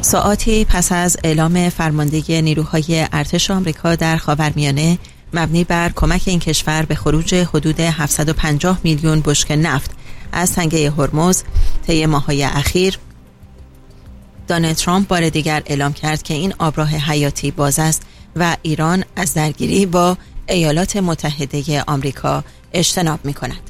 ساعاتی پس از اعلام فرماندهی نیروهای ارتش آمریکا در خاورمیانه مبنی بر کمک این کشور به خروج حدود 750 میلیون بشکه نفت از تنگه هرمز طی ماه‌های اخیر، دونالد ترامپ بار دیگر اعلام کرد که این آبراه حیاتی باز است و ایران از درگیری با ایالات متحده آمریکا اجتناب می‌کند.